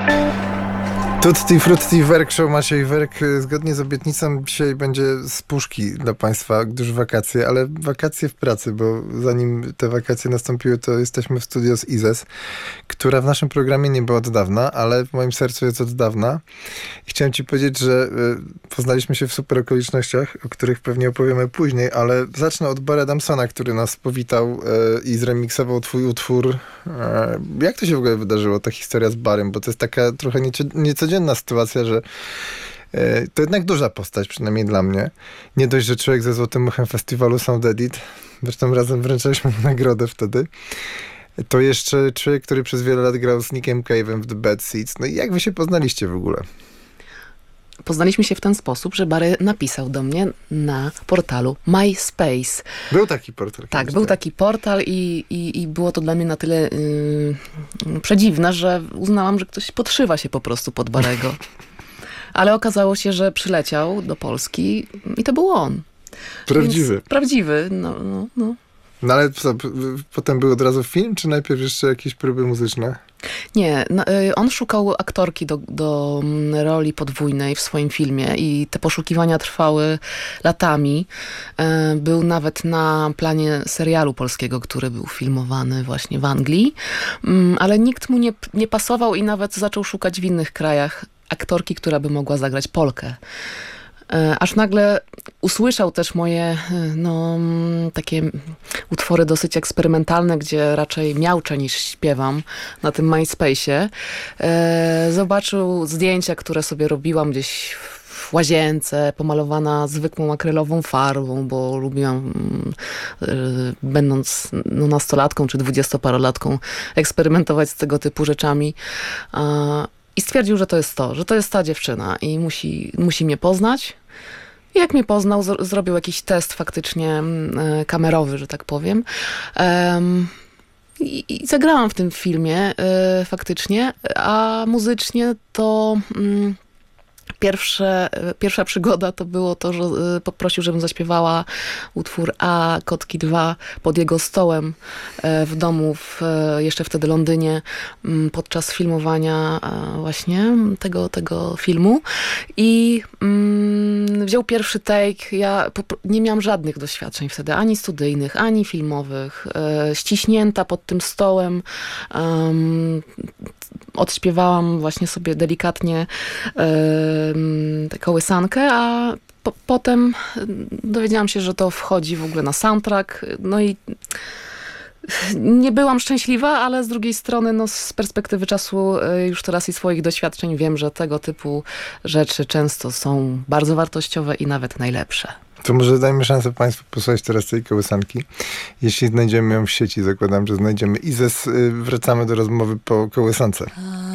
Tutti Frutti Werk Show, Maciej Werk. Zgodnie z obietnicą dzisiaj będzie z puszki dla Państwa, gdyż wakacje, ale wakacje w pracy, bo zanim te wakacje nastąpiły, to jesteśmy w studio z Izes, która w naszym programie nie była od dawna, ale w moim sercu jest od dawna. I chciałem Ci powiedzieć, że poznaliśmy się w super okolicznościach, o których pewnie opowiemy później, ale zacznę od Barry Adamsona, który nas powitał i zremiksował Twój utwór. Jak to się w ogóle wydarzyło, ta historia z Barrym? Bo to jest taka trochę niecodzienna sytuacja, że to jednak duża postać, przynajmniej dla mnie. Nie dość, że człowiek ze Złotym Muchem Festiwalu Sound Edit, zresztą razem wręczaliśmy mu nagrodę wtedy, to jeszcze człowiek, który przez wiele lat grał z Nickiem Cave'em w The Bad Seeds. No i jak wy się poznaliście w ogóle? Poznaliśmy się w ten sposób, że Barry napisał do mnie na portalu MySpace. Był taki portal. Tak, był taki portal i było to dla mnie na tyle przedziwne, że uznałam, że ktoś podszywa się po prostu pod Barry'ego. Ale okazało się, że przyleciał do Polski i to był on. Prawdziwy. Więc prawdziwy, no. No ale co, potem był od razu film, czy najpierw jeszcze jakieś próby muzyczne? Nie, on szukał aktorki do roli podwójnej w swoim filmie i te poszukiwania trwały latami. Był nawet na planie serialu polskiego, który był filmowany właśnie w Anglii, ale nikt mu nie pasował i nawet zaczął szukać w innych krajach aktorki, która by mogła zagrać Polkę. Aż nagle usłyszał też moje takie utwory dosyć eksperymentalne, gdzie raczej miauczę niż śpiewam na tym MySpace'ie. Zobaczył zdjęcia, które sobie robiłam gdzieś w łazience, pomalowana zwykłą akrylową farbą, bo lubiłam, będąc nastolatką czy 20-parolatką, eksperymentować z tego typu rzeczami. I stwierdził, że to jest ta dziewczyna i musi mnie poznać. I jak mnie poznał, zrobił jakiś test faktycznie kamerowy, że tak powiem. I zagrałam w tym filmie faktycznie, a muzycznie to... Pierwsza przygoda to było to, że poprosił, żebym zaśpiewała utwór A Kotki 2 pod jego stołem w domu jeszcze wtedy Londynie podczas filmowania właśnie tego filmu i wziął pierwszy take. Ja nie miałam żadnych doświadczeń wtedy, ani studyjnych, ani filmowych. Ściśnięta pod tym stołem. Odśpiewałam właśnie sobie delikatnie tę kołysankę, a potem dowiedziałam się, że to wchodzi w ogóle na soundtrack. No i nie byłam szczęśliwa, ale z drugiej strony z perspektywy czasu już teraz i swoich doświadczeń wiem, że tego typu rzeczy często są bardzo wartościowe i nawet najlepsze. To może dajmy szansę Państwu posłuchać teraz tej kołysanki. Jeśli znajdziemy ją w sieci, zakładam, że znajdziemy. I wracamy do rozmowy po kołysance.